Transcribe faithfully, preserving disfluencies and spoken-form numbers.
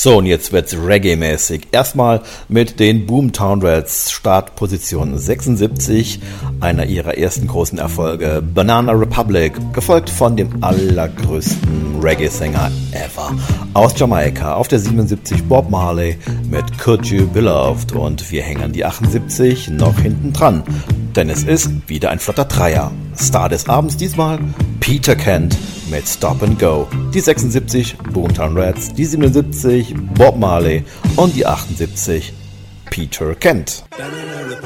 So, und jetzt wird's Reggae-mäßig. Erstmal mit den Boomtown Rats, Startposition sechsundsiebzig, einer ihrer ersten großen Erfolge, Banana Republic, gefolgt von dem allergrößten Reggae-Sänger ever aus Jamaika. Auf der siebenundsiebzig Bob Marley mit Could You Be Loved, und wir hängen die achtundsiebzig noch hinten dran, denn es ist wieder ein flotter Dreier. Star des Abends diesmal Peter Kent mit Stop and Go. Die sechsundsiebzig Boomtown Rats, die siebenundsiebzig Bob Marley und die achtundsiebzig Peter Kent. Banana